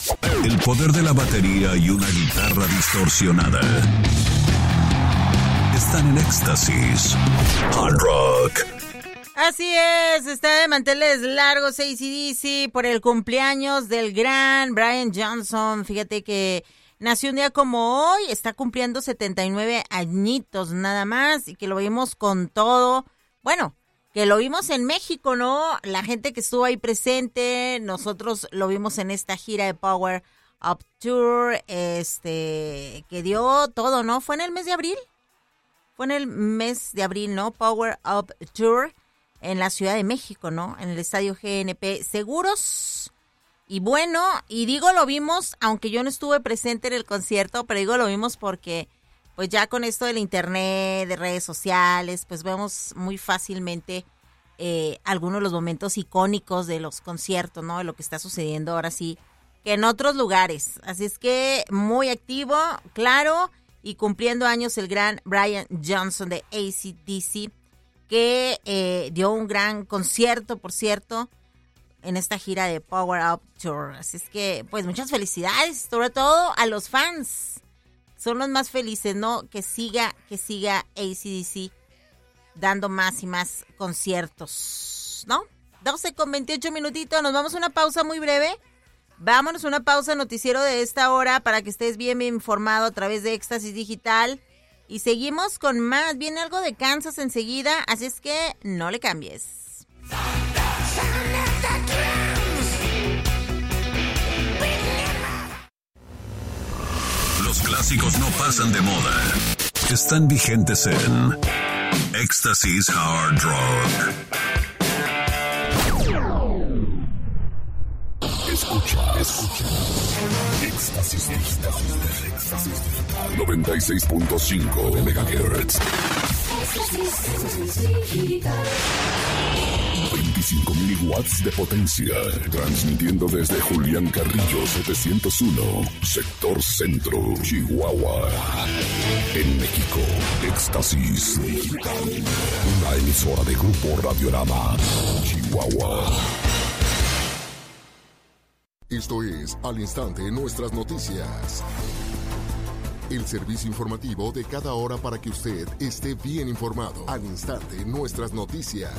El poder de la batería y una guitarra distorsionada están en éxtasis. Hard Rock. Así es, está de manteles largos AC/DC por el cumpleaños del gran Brian Johnson. Fíjate que nació un día como hoy, está cumpliendo 79 añitos nada más y que lo vimos con todo. Bueno, que lo vimos en México, ¿no? La gente que estuvo ahí presente, nosotros lo vimos en esta gira de Power Up Tour, que dio todo, ¿no? ¿Fue en el mes de abril? Fue en el mes de abril, ¿no? Power Up Tour en la Ciudad de México, ¿no? En el estadio GNP Seguros. Y bueno, y digo lo vimos, aunque yo no estuve presente en el concierto, pero digo lo vimos porque pues ya con esto del internet, de redes sociales, pues vemos muy fácilmente algunos de los momentos icónicos de los conciertos, ¿no? De lo que está sucediendo ahora sí, que en otros lugares. Así es que muy activo, claro, y cumpliendo años el gran Brian Johnson de AC/DC, que dio un gran concierto, por cierto, en esta gira de Power Up Tour. Así es que, pues, muchas felicidades, sobre todo a los fans. Son los más felices, ¿no? Que siga AC/DC dando más y más conciertos, ¿no? 12:28 minutitos, nos vamos a una pausa muy breve. Vámonos a una pausa, noticiero de esta hora, para que estés bien informado a través de Éxtasis Digital. Y seguimos con más, viene algo de Kansas enseguida, así es que no le cambies. Los clásicos no pasan de moda. Están vigentes en Éxtasis Hard Rock. Escucha. Éxtasis Digital. 96.5 MHz. 25,000 watts de potencia. Transmitiendo desde Julián Carrillo 701, sector centro, Chihuahua. En México, Éxtasis Digital. Una emisora de Grupo Radiorama, Chihuahua. Esto es Al Instante Nuestras Noticias. El servicio informativo de cada hora para que usted esté bien informado. Al Instante Nuestras Noticias.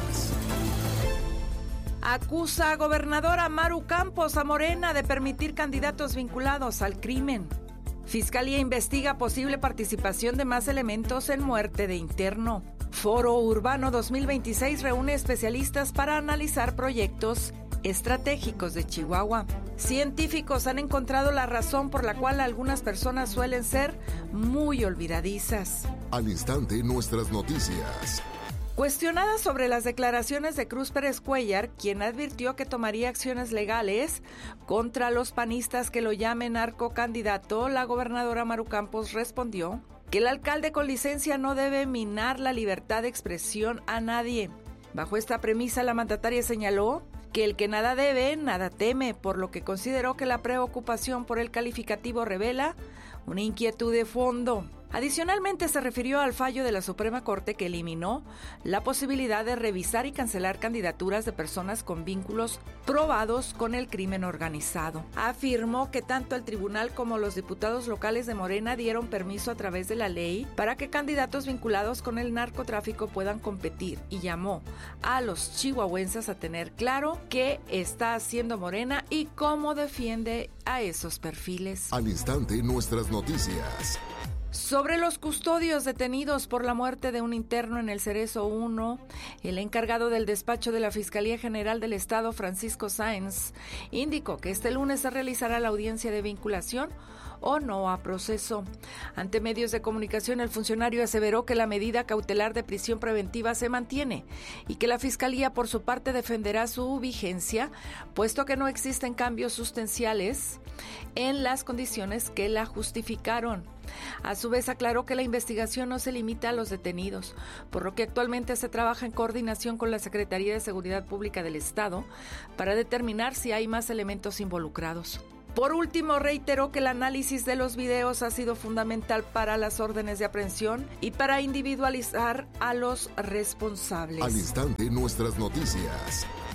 Acusa a gobernadora Maru Campos a Morena de permitir candidatos vinculados al crimen. Fiscalía investiga posible participación de más elementos en muerte de interno. Foro Urbano 2026 reúne especialistas para analizar proyectos estratégicos de Chihuahua. Científicos han encontrado la razón por la cual algunas personas suelen ser muy olvidadizas. Al Instante Nuestras Noticias. Cuestionada sobre las declaraciones de Cruz Pérez Cuéllar, quien advirtió que tomaría acciones legales contra los panistas que lo llamen narcocandidato, la gobernadora Maru Campos respondió que el alcalde con licencia no debe minar la libertad de expresión a nadie. Bajo esta premisa, la mandataria señaló que el que nada debe, nada teme, por lo que consideró que la preocupación por el calificativo revela una inquietud de fondo. Adicionalmente, se refirió al fallo de la Suprema Corte que eliminó la posibilidad de revisar y cancelar candidaturas de personas con vínculos probados con el crimen organizado. Afirmó que tanto el tribunal como los diputados locales de Morena dieron permiso a través de la ley para que candidatos vinculados con el narcotráfico puedan competir y llamó a los chihuahuenses a tener claro qué está haciendo Morena y cómo defiende a esos perfiles. Al Instante Nuestras Noticias. Sobre los custodios detenidos por la muerte de un interno en el Cerezo 1, el encargado del despacho de la Fiscalía General del Estado, Francisco Sáenz, indicó que este lunes se realizará la audiencia de vinculación o no a proceso. Ante medios de comunicación, el funcionario aseveró que la medida cautelar de prisión preventiva se mantiene y que la Fiscalía, por su parte, defenderá su vigencia, puesto que no existen cambios sustanciales en las condiciones que la justificaron. A su vez, aclaró que la investigación no se limita a los detenidos, por lo que actualmente se trabaja en coordinación con la Secretaría de Seguridad Pública del Estado para determinar si hay más elementos involucrados. Por último, reiteró que el análisis de los videos ha sido fundamental para las órdenes de aprehensión y para individualizar a los responsables. Al Instante Nuestras Noticias.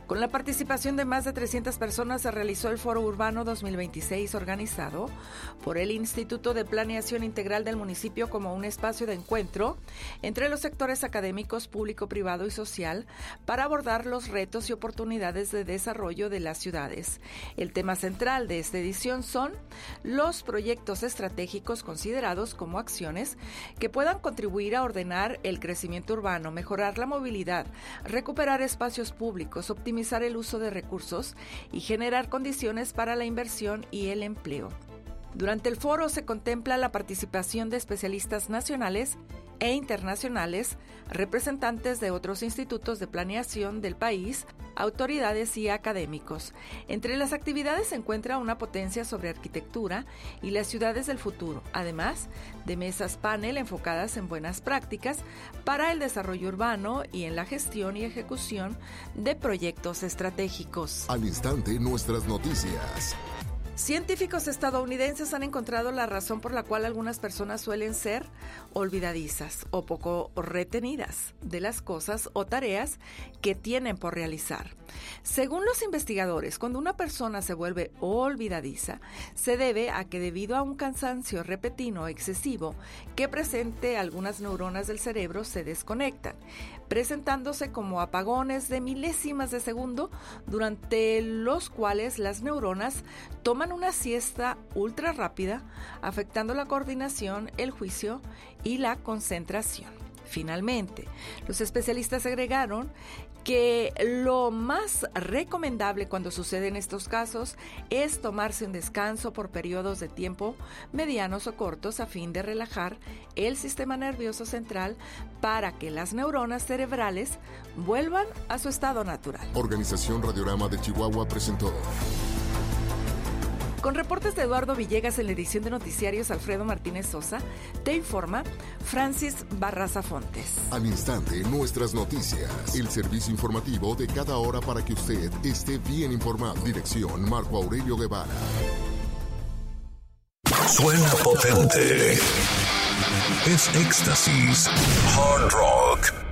Con la participación de más de 300 personas se realizó el Foro Urbano 2026 organizado por el Instituto de Planeación Integral del municipio como un espacio de encuentro entre los sectores académicos, público, privado y social para abordar los retos y oportunidades de desarrollo de las ciudades. El tema central de esta edición son los proyectos estratégicos considerados como acciones que puedan contribuir a ordenar el crecimiento urbano, mejorar la movilidad, recuperar espacios públicos, optimizar el uso de recursos y generar condiciones para la inversión y el empleo. Durante el foro se contempla la participación de especialistas nacionales e internacionales, representantes de otros institutos de planeación del país, autoridades y académicos. Entre las actividades se encuentra una ponencia sobre arquitectura y las ciudades del futuro, además de mesas panel enfocadas en buenas prácticas para el desarrollo urbano y en la gestión y ejecución de proyectos estratégicos. Al instante, nuestras noticias. Científicos estadounidenses han encontrado la razón por la cual algunas personas suelen ser olvidadizas o poco retenidas de las cosas o tareas que tienen por realizar. Según los investigadores, cuando una persona se vuelve olvidadiza, se debe a que debido a un cansancio repentino excesivo que presente algunas neuronas del cerebro se desconectan, presentándose como apagones de milésimas de segundo durante los cuales las neuronas toman una siesta ultra rápida, afectando la coordinación, el juicio y la concentración. Finalmente, los especialistas agregaron que lo más recomendable cuando suceden estos casos es tomarse un descanso por periodos de tiempo medianos o cortos a fin de relajar el sistema nervioso central para que las neuronas cerebrales vuelvan a su estado natural. Organización Radiorama de Chihuahua presentó. Con reportes de Eduardo Villegas en la edición de noticiarios Alfredo Martínez Sosa, te informa Francis Barraza Fontes. Al instante, nuestras noticias. El servicio informativo de cada hora para que usted esté bien informado. Dirección Marco Aurelio Guevara. Suena potente. Es éxtasis. Hard rock.